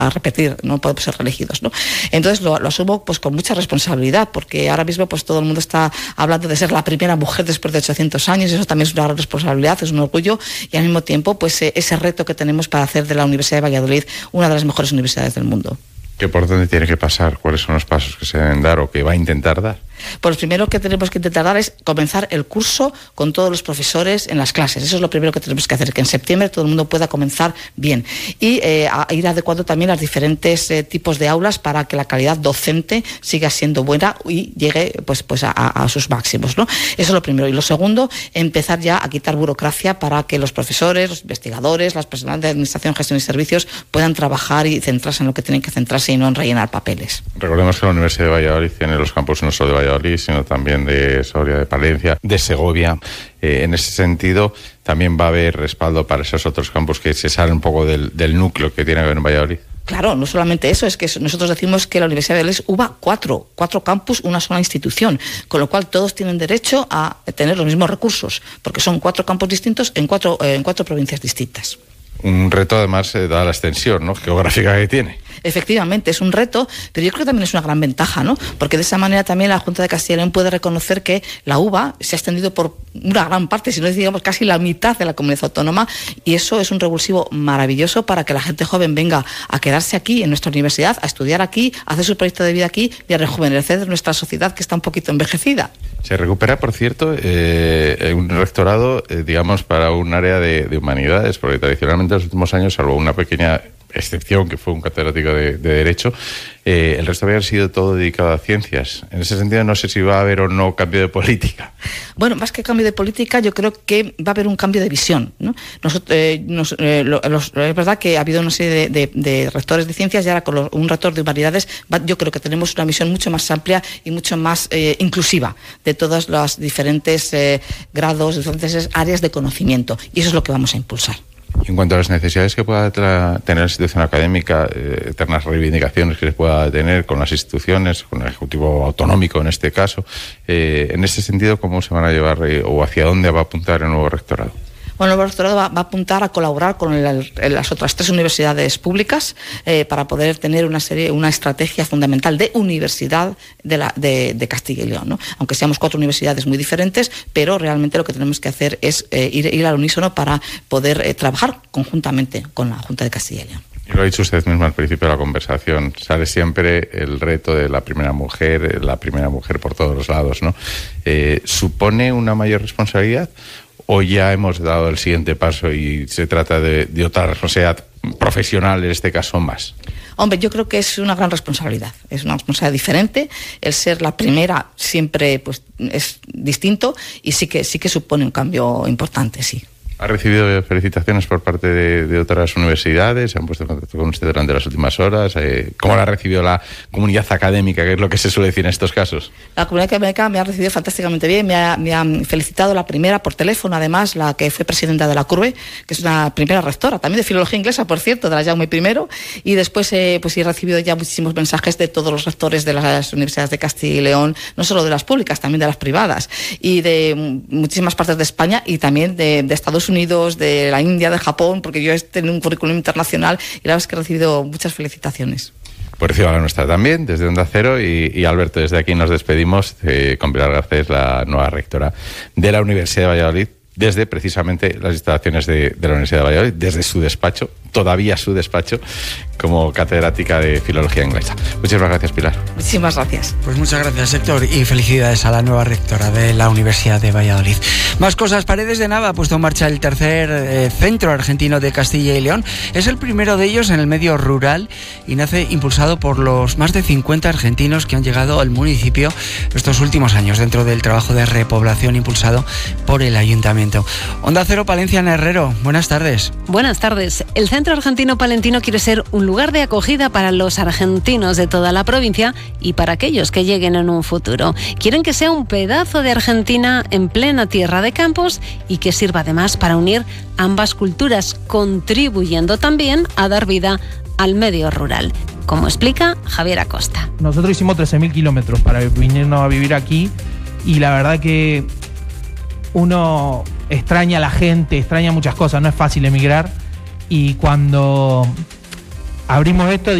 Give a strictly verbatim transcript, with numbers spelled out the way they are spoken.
a repetir, no podemos ser reelegidos, ¿no? Entonces lo, lo asumo pues con mucha responsabilidad, porque ahora mismo pues todo el mundo está hablando de ser la primera mujer después de ochocientos años, y eso también es una gran responsabilidad, es un orgullo, y al mismo tiempo pues eh, ese reto que tenemos para hacer de la Universidad de Valladolid una de las mejores universidades del mundo. ¿Qué por dónde tiene que pasar? ¿Cuáles son los pasos que se deben dar o que va a intentar dar? Pues lo primero que tenemos que intentar dar es comenzar el curso con todos los profesores en las clases. Eso es lo primero que tenemos que hacer, que en septiembre todo el mundo pueda comenzar bien. Y eh, a ir adecuando también los diferentes eh, tipos de aulas para que la calidad docente siga siendo buena y llegue pues, pues a, a sus máximos, ¿no? Eso es lo primero. Y lo segundo, empezar ya a quitar burocracia para que los profesores, los investigadores, las personas de administración, gestión y servicios puedan trabajar y centrarse en lo que tienen que centrarse y no en rellenar papeles. Recordemos que la Universidad de Valladolid tiene los campus no solo de Valladolid, sino también de Soria, de Palencia, de Segovia. Eh, en ese sentido, también va a haber respaldo para esos otros campus que se salen un poco del, del núcleo que tiene que ver en Valladolid. Claro, no solamente eso, es que nosotros decimos que la Universidad de Valladolid hubo cuatro, cuatro campus, una sola institución, con lo cual todos tienen derecho a tener los mismos recursos, porque son cuatro campus distintos en cuatro, eh, en cuatro provincias distintas. Un reto además eh, dada la extensión, ¿no?, geográfica que tiene. Efectivamente, es un reto, pero yo creo que también es una gran ventaja, ¿no? Porque de esa manera también la Junta de Castilla y León puede reconocer que la U B A se ha extendido por una gran parte, si no digamos casi la mitad de la comunidad autónoma, y eso es un revulsivo maravilloso para que la gente joven venga a quedarse aquí en nuestra universidad, a estudiar aquí, a hacer su proyecto de vida aquí y a rejuvenecer nuestra sociedad que está un poquito envejecida. Se recupera, por cierto, eh, un rectorado, eh, digamos, para un área de, de humanidades, porque tradicionalmente en los últimos años, salvo una pequeña excepción que fue un catedrático de, de Derecho, eh, el resto había sido todo dedicado a ciencias. En ese sentido, no sé si va a haber o no cambio de política. Bueno, más que cambio de política, yo creo que va a haber un cambio de visión, ¿no? Nosotros, eh, nos, eh, lo, los, es verdad que ha habido una serie de, de, de rectores de ciencias y ahora con los, un rector de humanidades, va, yo creo que tenemos una visión mucho más amplia y mucho más eh, inclusiva de todos los diferentes eh, grados, diferentes áreas de conocimiento, y eso es lo que vamos a impulsar. En cuanto a las necesidades que pueda tra- tener la institución académica, eh, eternas reivindicaciones que se pueda tener con las instituciones, con el Ejecutivo Autonómico en este caso, eh, en ese sentido, ¿cómo se van a llevar eh, o hacia dónde va a apuntar el nuevo rectorado? Bueno, el rectorado va, va a apuntar a colaborar con el, el, las otras tres universidades públicas eh, para poder tener una serie, una estrategia fundamental de universidad de, la, de, de Castilla y León, ¿no? Aunque seamos cuatro universidades muy diferentes, pero realmente lo que tenemos que hacer es eh, ir, ir al unísono para poder eh, trabajar conjuntamente con la Junta de Castilla y León. Y lo ha dicho usted mismo al principio de la conversación, sale siempre el reto de la primera mujer, la primera mujer por todos los lados, ¿no? Eh, ¿supone una mayor responsabilidad? ¿O ya hemos dado el siguiente paso y se trata de, de otra responsabilidad profesional, en este caso más? Hombre, yo creo que es una gran responsabilidad, es una responsabilidad diferente. El ser la primera siempre pues, es distinto y sí que, sí que supone un cambio importante, sí. ¿Ha recibido felicitaciones por parte de, de otras universidades? ¿Se han puesto en contacto con usted durante las últimas horas? Eh, ¿Cómo la ha recibido la comunidad académica, que es lo que se suele decir en estos casos? La comunidad académica me ha recibido fantásticamente bien, me ha, me ha felicitado la primera por teléfono, además, la que fue presidenta de la CURBE, que es una primera rectora, también de filología inglesa, por cierto, de la Jaume primero, y después eh, pues he recibido ya muchísimos mensajes de todos los rectores de las universidades de Castilla y León, no solo de las públicas, también de las privadas, y de muchísimas partes de España y también de, de Estados Unidos, de la India, de Japón, porque yo he tenido un currículum internacional y la verdad es que he recibido muchas felicitaciones. Pues reciba la nuestra también, desde Onda Cero, y, y Alberto, desde aquí nos despedimos eh, con Pilar Garcés, la nueva rectora de la Universidad de Valladolid, desde precisamente las instalaciones de, de la Universidad de Valladolid, desde su despacho, todavía su despacho, como catedrática de Filología Inglesa. Muchísimas gracias, Pilar. Muchísimas gracias. Pues muchas gracias, Héctor, y felicidades a la nueva rectora de la Universidad de Valladolid. Más cosas. Paredes de Nava ha puesto en marcha el tercer eh, centro argentino de Castilla y León. Es el primero de ellos en el medio rural y nace impulsado por los más de cincuenta argentinos que han llegado al municipio estos últimos años, dentro del trabajo de repoblación impulsado por el ayuntamiento. Onda Cero, Palencia en Herrero. Buenas tardes. Buenas tardes. El Centro Argentino Palentino quiere ser un lugar de acogida para los argentinos de toda la provincia y para aquellos que lleguen en un futuro. Quieren que sea un pedazo de Argentina en plena tierra de campos y que sirva además para unir ambas culturas, contribuyendo también a dar vida al medio rural, como explica Javier Acosta. Nosotros hicimos trece mil kilómetros para venirnos a vivir aquí y la verdad que uno extraña a la gente, extraña muchas cosas, no es fácil emigrar, y cuando abrimos esto